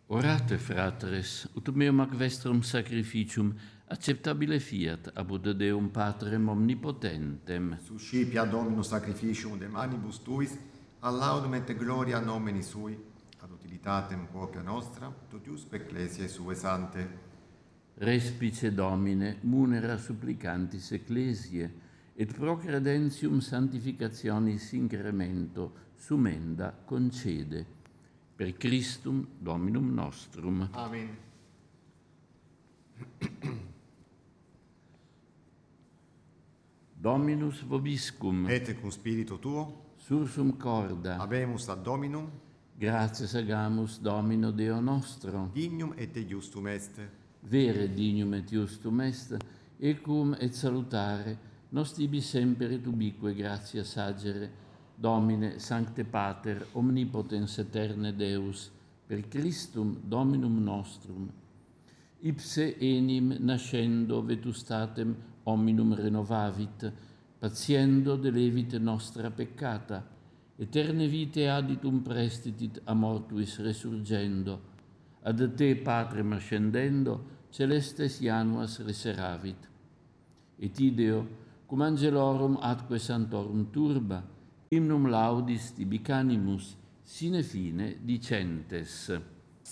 Orate, fratres, ut meum ac vestrum sacrificium acceptabile fiat, abud Deum Patrem omnipotentem. Suscipia Dominus sacrificium de manibus tuis, a laudum et gloria nomini sui, ad utilitatem propria nostra, totiusque ecclesiae sue sante. Respice Domine, munera supplicantis ecclesiae, et pro credentium sanctificationis incremento sumenda concede. Per Christum Dominum nostrum. Amen. Dominus vobiscum. Et cum spiritu tuo, Sursum corda. habemus ad Dominum, Gratias agamus Domino Deo nostro. dignum et justum est. Vere dignum et justum est, ecum et salutare, nos tibi semper et ubique gratia sagere, Domine, Sancte Pater, omnipotens eterne Deus, per Christum Dominum nostrum. Ipse enim nascendo vetustatem hominum renovavit, patiendo delevit nostra peccata, eterne vitae aditum prestitit a mortuis resurgendo, ad te, Patrem ascendendo, celestes januas reseravit. Et ideo, cum angelorum atque santorum turba, hymnum laudis tibi canimus, sine fine dicentes.